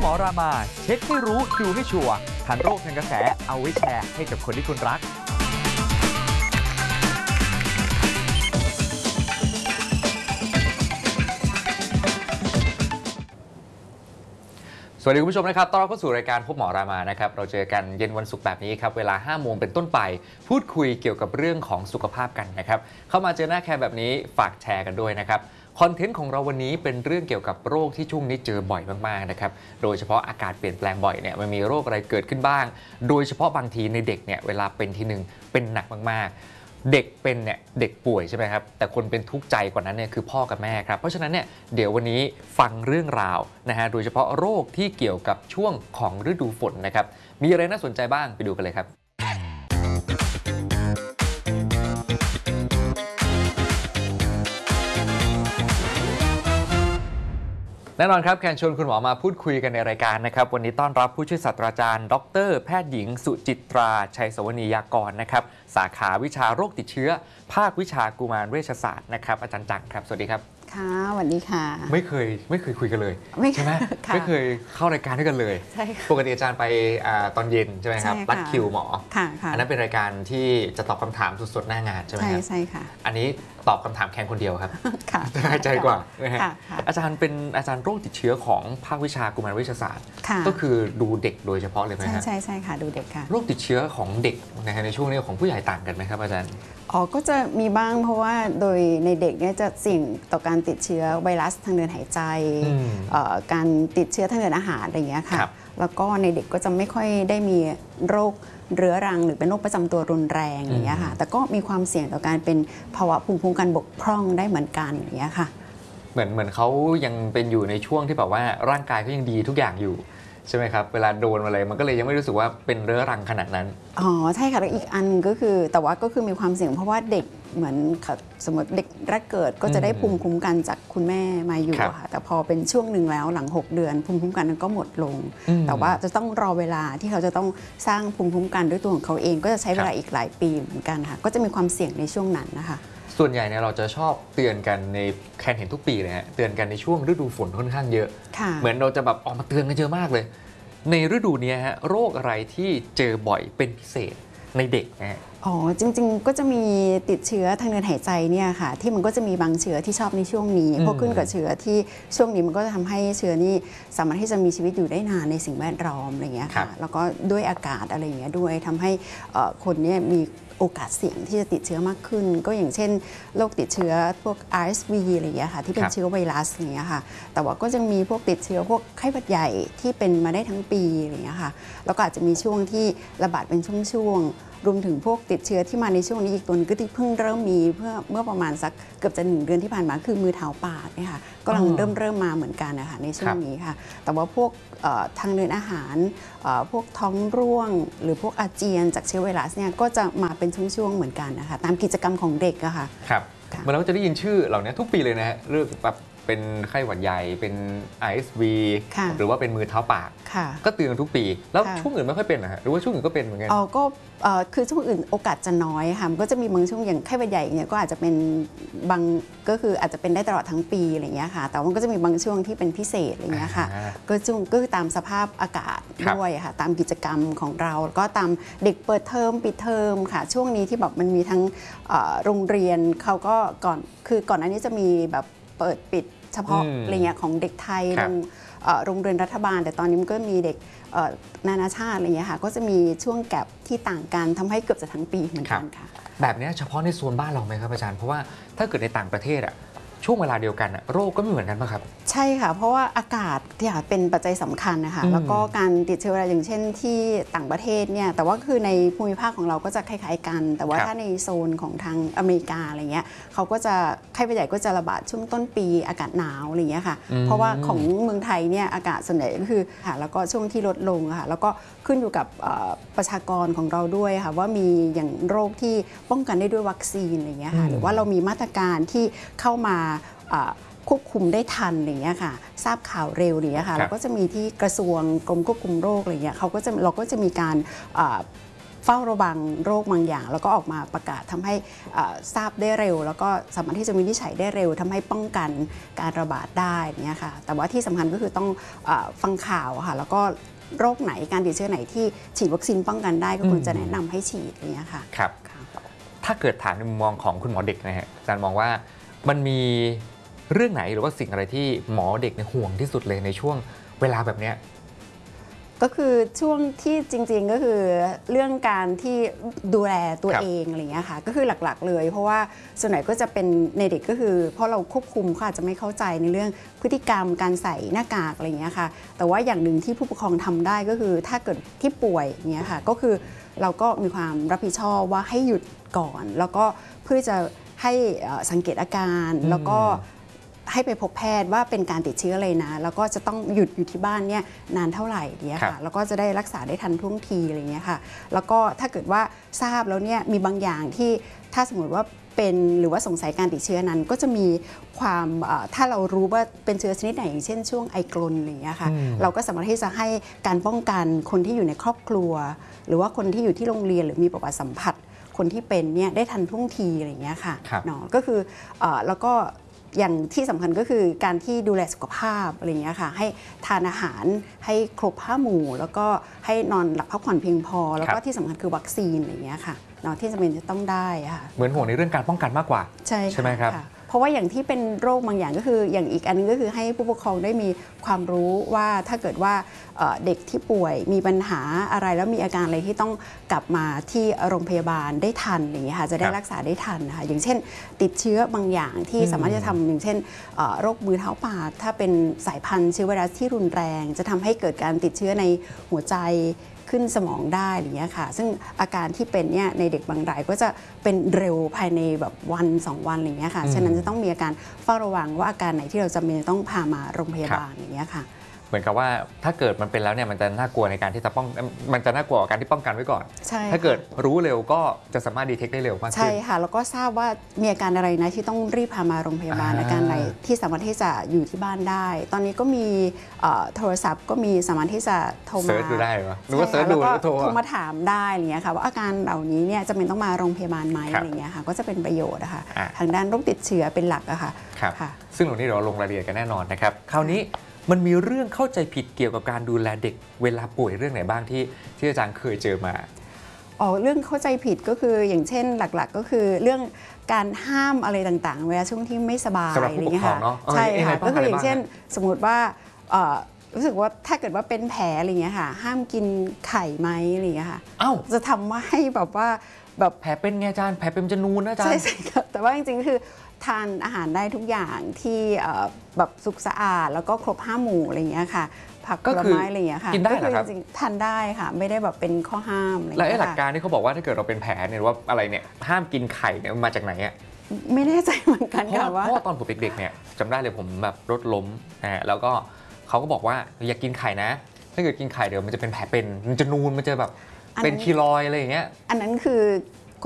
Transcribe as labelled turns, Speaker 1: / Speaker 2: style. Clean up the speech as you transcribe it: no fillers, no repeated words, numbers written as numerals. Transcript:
Speaker 1: หมอรามาเช็คให้รู้ดูให้ชัวร์ทันโรคทันกระแสเอาไว้แชร์ให้กับคนที่คุณรักสวัสดีคุณผู้ชมนะครับต้อนรับเข้าสู่รายการพบหมอรามานะครับเราเจอกันเย็นวันศุกร์แบบนี้ครับเวลา 5 โมงเป็นต้นไปพูดคุยเกี่ยวกับเรื่องของสุขภาพกันนะครับเข้ามาเจอหน้าแคร์แบบนี้ฝากแชร์กันด้วยนะครับคอนเทนต์ของเราวันนี้เป็นเรื่องเกี่ยวกับโรคที่ช่วงนี้เจอบ่อยมากๆนะครับโดยเฉพาะอากาศเปลี่ยนแปลงบ่อยเนี่ยมันมีโรคอะไรเกิดขึ้นบ้างโดยเฉพาะบางทีในเด็กเนี่ยเวลาเป็นทีนึงเป็นหนักมากๆเด็กเป็นเนี่ยเด็กป่วยใช่ไหมครับแต่คนเป็นทุกข์ใจกว่านั้นเนี่ยคือพ่อกับแม่ครับเพราะฉะนั้นเนี่ยเดี๋ยววันนี้ฟังเรื่องราวนะฮะโดยเฉพาะโรคที่เกี่ยวกับช่วงของฤดูฝนนะครับมีอะไรน่าสนใจบ้างไปดูกันเลยครับแน่นอนครับแคนชวนคุณหมอมาพูดคุยกันในรายการนะครับวันนี้ต้อนรับผู้ช่วยศาสตราจารย์ดร.แพทย์หญิงสุจิตราชัยสวนียากรนะครับสาขาวิชาโรคติดเชื้อภาควิชากุมารเวชศาสตร์นะครับอาจารย์จังครับสวัสดีครับ
Speaker 2: ค่ะสวัสดีค่ะ
Speaker 1: ไม่เคยคุยกันเลยใช่ไหมไม่เคยเข้ารายการด้วยกันเลย
Speaker 2: ใช่ค่ะ
Speaker 1: ปกติอาจารย์ไปตอนเย็นใช่ไหมครับรัดคิวหมอ
Speaker 2: ค่ะ
Speaker 1: อันนั้นเป็นรายการที่จะตอบคำถามสดๆหน้างานใช่ไหมครับ
Speaker 2: ใช่ค่ะ
Speaker 1: อันนี้ตอบคำถามแค่คนเดียวครับ
Speaker 2: ค่ะ
Speaker 1: สบายใจกว่านะฮะ
Speaker 2: ค่ะ
Speaker 1: อาจารย์เป็นอาจารย์โรคติดเชื้อของภาควิชากุมารเวชศาสตร์ก็คือดูเด็กโดยเฉพาะเลยไหมครับ
Speaker 2: ใช่ค่ะดูเด็กค่ะ
Speaker 1: โรคติดเชื้อของเด็กในช่วงนี้ของผู้ใหญ่ต่างกันไหมครับอาจารย์
Speaker 2: ก็จะมีบ้างเพราะว่าโดยในเด็กเนี่ยจะเสี่ยงต่อการติดเชื้อไวรัสทางเดินหายใจการติดเชื้อทางเดินอาหารอะไรอย่างเงี้ยค่ะแล้วก็ในเด็กก็จะไม่ค่อยได้มีโรคเรื้อรังหรือเป็นโรคประจำตัวรุนแรงอย่างเงี้ยค่ะแต่ก็มีความเสี่ยงต่อการเป็นภาวะภูมิคุ้มกันบกพร่องได้เหมือนกันอย่างเงี้ยค่ะ
Speaker 1: เหมือนเขายังเป็นอยู่ในช่วงที่แบบว่าร่างกายเขายังดีทุกอย่างอยู่ใช่ไหมครับเวลาโดนอะไรมันก็เลยยังไม่รู้สึกว่าเป็นเรื้อรังขนาดนั้น
Speaker 2: ใช่ค่ะแล้วอีกอันก็คือแต่ว่าก็คือมีความเสี่ยงเพราะว่าเด็กเหมือนสมมติเด็กแรกเกิดก็จะได้ภูมิคุ้มกันจากคุณแม่มาอยู่ค่ะแต่พอเป็นช่วงหนึ่งแล้วหลัง6 เดือนภูมิคุ้มกันนั้นก็หมดลงแต่ว่าจะต้องรอเวลาที่เขาจะต้องสร้างภูมิคุ้มกันด้วยตัวของเขาเองก็จะใช้เวลาอีกหลายปีเหมือนกันค่ะก็จะมีความเสี่ยงในช่วงนั้นนะคะ
Speaker 1: ส่วนใหญ่เนี่ยเราจะชอบเตือนกันในแคนเห็นทุกปีเลยฮะเตือนกันในช่วงฤดูฝนค่อนข้างเยอะเหมือนเราจะแบบออกมาเตือนกันเยอะมากเลยในฤดูนี้ฮะโรคอะไรที่เจอบ่อยเป็นพิเศษในเด็กนะฮะ
Speaker 2: จริงๆก็จะมีติดเชื้อทางเดินหายใจเนี่ยค่ะที่มันก็จะมีบางเชื้อที่ชอบในช่วงนี้พวกขึ้นกับเชื้อที่ช่วงนี้มันก็จะทำให้เชื้อนี้สามารถที่จะมีชีวิตอยู่ได้นานในสิ่งแวดล้อมอะไรเงี้ยค่ะแล้วก็ด้วยอากาศอะไรอย่างเงี้ยด้วยทำให้คนเนี่ยมีโอกาสเสี่ยงที่จะติดเชื้อมากขึ้นก็อย่างเช่นโรคติดเชื้อพวก RSV อะไรอย่างเงี้ยค่ะที่เป็นเชื้อไวรัสอย่างเงี้ยค่ะแต่ว่าก็จะมีพวกติดเชื้อพวกไข้หวัดใหญ่ที่เป็นมาได้ทั้งปีอะไรอย่างเงี้ยค่ะแล้วก็อาจจะมีช่วงที่ระบาดเป็นช่วงรวมถึงพวกติดเชื้อที่มาในช่วงนี้อีกตัวนึงก็ที่เพิ่งเริ่มมีเมื่อประมาณสักเกือบจะ1 เดือนที่ผ่านมาคือมือเท้าปากเนี่ยค่ะก็กำลังเริ่มมาเหมือนกันนะคะในช่วงนี้ค่ะแต่ว่าพวกทางเดินอาหารพวกท้องร่วงหรือพวกอาเจียนจากเชื้อไวรัสเนี่ยก็จะมาเป็นช่วงๆเหมือนกันนะคะตามกิจกรรมของเด็กอะค่ะ
Speaker 1: ครับเมื่อเราจะได้ยินชื่อเหล่านี้ทุกปีเลยนะฮะเรื่องแบบเป็นไข้หวัดใหญ่เป็น RSV หรือว่าเป็นมือเท้าปากก็เตือนทุกปีแล้วช่วงอื่นไม่ค่อยเป็นนะฮะหรือว่าช่วงอื่นก็เป็นเหมือนกัน
Speaker 2: ก็คือช่วงอื่นโอกาสจะน้อยค่ะก็จะมีบางช่วงอย่างไข้หวัดใหญ่เนี่ยก็อาจจะเป็นบางก็คืออาจจะเป็นได้ตลอดทั้งปีอะไรอย่างเงี้ยค่ะแต่ว่าก็จะมีบางช่วงที่เป็นพิเศษอะไรอย่างเงี้ยค่ะก็คือตามสภาพอากาศด้วยค่ะตามกิจกรรมของเราก็ตามเด็กเปิดเทอมปิดเทอมค่ะช่วงนี้ที่แบบมันมีทั้งโรงเรียนเขาก็ก่อนหน้านี้จะมีแบบเปิดปิดเฉพาะอะไรเงี้ยของเด็กไทยโรงเรียนรัฐบาลแต่ตอนนี้มันก็มีเด็กนานาชาติอะไรเงี้ยค่ะก็จะมีช่วงแกปที่ต่างกันทำให้เกือบจะทั้งปีเหมือนกันค่ะ
Speaker 1: แบบนี้เฉพาะในโซนบ้านเราไหมครับอาจารย์เพราะว่าถ้าเกิดในต่างประเทศอะช่วงเวลาเดียวกันโรคก็ไม่เหมือนกันป่ะครับ
Speaker 2: ใช่ค่ะเพราะว่าอากาศที่เป็นปัจจัยสำคัญนะคะแล้วก็การติดเชื้ออย่างเช่นที่ต่างประเทศเนี่ยแต่ว่าคือในภูมิภาคของเราก็จะคล้ายๆกันแต่ว่าถ้าในโซนของทางอเมริกาอะไรเงี้ยเขาก็จะไข้หวัดใหญ่ก็จะระบาดช่วงต้นปีอากาศหนาวอะไรเงี้ยค่ะเพราะว่าของเมืองไทยเนี่ยอากาศส่วนใหญ่ก็คือค่ะแล้วก็ช่วงที่ลดลงค่ะแล้วก็ขึ้นอยู่กับประชากรของเราด้วยค่ะว่ามีอย่างโรคที่ป้องกันได้ด้วยวัคซีนอะไรเงี้ยค่ะหรือว่าเรามีมาตรการที่เข้ามาควบคุมได้ทันอย่างเงี้ยค่ะทราบข่าวเร็วอย่างเงี้ยค่ะเราก็จะมีที่กระทรวงกรมควบคุมโรคอะไรเงี้ยเราก็จะมีการเฝ้าระวังโรคบางอย่างแล้วก็ออกมาประกาศทำให้ทราบได้เร็วแล้วก็สามารถที่จะวินิจฉัยได้เร็วทำให้ป้องกันการระบาดได้เนี่ยค่ะแต่ว่าที่สำคัญก็คือต้องฟังข่าวค่ะแล้วก็โรคไหนการติดเชื้อไหนที่ฉีดวัคซีนป้องกันได้ก็ควรจะแนะนำให้ฉีดอย่างเงี้ยค่ะ
Speaker 1: ครับถ้าเกิดถามในมุมมองของคุณหมอเด็กนะฮะอาจารย์มองว่ามันมีเรื่องไหนหรือว่าสิ่งอะไรที่หมอเด็กห่วงที่สุดเลยในช่วงเวลาแบบเนี้ย
Speaker 2: ก็คือช่วงที่จริงๆก็คือเรื่องการที่ดูแลตัวเองอะไรเงี้ยค่ะก็คือหลักๆเลยเพราะว่าส่วนใหญ่ก็จะเป็นในเด็กก็คือเพราะเราควบคุมเขาอาจจะไม่เข้าใจในเรื่องพฤติกรรมการใส่หน้ากากอะไรเงี้ยค่ะแต่ว่าอย่างหนึ่งที่ผู้ปกครองทำได้ก็คือถ้าเกิดที่ป่วยเงี้ยค่ะก็คือเราก็มีความรับผิดชอบว่าให้หยุดก่อนแล้วก็เพื่อจะให้สังเกตอาการแล้วก็ให้ไปพบแพทย์ว่าเป็นการติดเชื้อเลยนะแล้วก็จะต้องหยุดอยู่ที่บ้านเนี่ยนานเท่าไหร่เนี่ยค่ะแล้วก็จะได้รักษาได้ทันท่วงทีอะไรเงี้ยค่ะแล้วก็ถ้าเกิดว่าทราบแล้วเนี่ยมีบางอย่างที่ถ้าสมมติว่าเป็นหรือว่าสงสัยการติดเชื้อนั้นก็จะมีความถ้าเรารู้ว่าเป็นเชื้อชนิดไหนอย่างเช่นช่วงไอกรนอะไรเงี้ยค่ะเราก็สามารถที่จะให้การป้องกันคนที่อยู่ในครอบครัวหรือว่าคนที่อยู่ที่โรงเรียนหรือมีประวัติสัมผัสคนที่เป็นเนี่ยได้ทันท่วงทีอะไรเงี้ยค่ะเนาะก็คือแล้วก็อย่างที่สำคัญก็คือการที่ดูแลสุขภาพอะไรอย่างเงี้ยค่ะให้ทานอาหารให้ครบ5 หมู่แล้วก็ให้นอนหลับพักผ่อนเพียงพอแล้วก็ที่สำคัญคือวัคซีนอะไรอย่างเงี้ยค่ะเนาะที่จำเป็นจะต้องได้ค่ะ
Speaker 1: เหมือนห่วงในเรื่องการป้องกันมากกว่าใช่ไหมครับ
Speaker 2: เพราะว่าอย่างที่เป็นโรคบางอย่างก็คืออย่างอีกอันนึงก็คือให้ผู้ปกครองได้มีความรู้ว่าถ้าเกิดว่าเด็กที่ป่วยมีปัญหาอะไรแล้วมีอาการอะไรที่ต้องกลับมาที่โรงพยาบาลได้ทันอย่างเงี้ยค่ะจะได้รักษาได้ทันนะคะอย่างเช่นติดเชื้อบางอย่างที่สามารถจะทำอย่างเช่นโรคมือเท้าปากถ้าเป็นสายพันธุ์เชื้อไวรัสที่รุนแรงจะทำให้เกิดการติดเชื้อในหัวใจขึ้นสมองได้อย่างเงี้ยค่ะซึ่งอาการที่เป็นเนี่ยในเด็กบางรายก็จะเป็นเร็วภายในแบบวัน2 วันอย่างเงี้ยค่ะฉะนั้นจะต้องมีอาการเฝ้าระวังว่าอาการไหนที่เราจำเป็นต้องพามาโรงพยาบาลอย่างเงี้ยค่ะ
Speaker 1: เหมือนกับว่าถ้าเกิดมันเป็นแล้วเนี่ยมันจะน่ากลัวในการที่จะมันจะน่ากลัวกับการที่ป้องกันไว้ก่อนถ้าเกิดรู้เร็วก็จะสามารถดีเทคได้เร็วมากขึ้น
Speaker 2: ใช่ค่ะแล้วก็ทราบว่ามีอาการอะไรนะที่ต้องรีบพามาโรงพยาบาลอาการอะไรที่สามารถที่จะอยู่ที่บ้านได้ตอนนี้ก็มีโทรศัพท์ก็มีสามารถที่จะโทรมา
Speaker 1: เซิร์ชดูได้หรือว่าเซิร์ชดูแล้ว
Speaker 2: โทรมาถามได้อะไรเงี้ยค่ะว่าอาการเหล่านี้เนี่ยจะเป็นต้องมาโรงพยาบาลไหมอะไรเงี้ยค่ะก็จะเป็นประโยชน์นะคะทางด้านโรคติดเชื้อเป็นหลักอะค่ะ
Speaker 1: ซึ่งตรงนี้เราลงรายละเอียดกันแน่นอนนะครับคราวนี้มันมีเรื่องเข้าใจผิดเกี่ยวกับการดูแลเด็กเวลาป่วยเรื่องไหนบ้างที่อาจารย์เคยเจอมา
Speaker 2: เรื่องเข้าใจผิดก็คืออย่างเช่นหลักๆก็คือเรื่องการห้ามอะไรต่างๆเวลาช่วงที่ไม่สบาย
Speaker 1: อะไรอย่างเงี้ยค่ะ
Speaker 2: ใช่ค่ะก็คืออย่างเช่นสมมติว่ารู้สึกว่าถ้าเกิดว่าเป็นแผลอะไรอย่างเงี้ยค่ะห้ามกินไข่ไหมอะไรอย่างเงี้ยค่ะจะทำว่าให้แบบว่าแบบ
Speaker 1: แผลเป็นไงอาจารย์แผลเป็นจะนูนนะอาจารย์
Speaker 2: ใช่ครับแต่ว่าจริงๆคือทานอาหารได้ทุกอย่างที่แบบสุขสะอาดแล้วก็ครบ5 หมู่อะไรอย่างเงี้ยค่ะผักผลไม้อะไรอย่างเงี้ยค่ะ
Speaker 1: กินได้เหรอครับ
Speaker 2: จริงๆทานได้ค่ะไม่ได้แบบเป็นข้อห้ามอะไรอย่าง
Speaker 1: เงี้ย
Speaker 2: แล้ว
Speaker 1: หลักการที่เขาบอกว่าถ้าเกิดเราเป็นแผลเนี่ยว่าอะไรเนี่ยห้ามกินไข่เนี่ยมาจากไหนอ่ะ
Speaker 2: ไม่แน่ใจเหมือนกันค่ะ
Speaker 1: เพราะว่าตอนผมเด็กๆเนี่ยจำได้เลยผมแบบรถล้มแล้วก็เขาก็บอกว่าอย่ากินไข่นะถ้าเกิดกินไข่เดี๋ยวมันจะเป็นแผลเป็นมันจะนูนมันจะแบบเป็นคีลอยอะไรอย่างเงี้ย
Speaker 2: อันนั้นคือ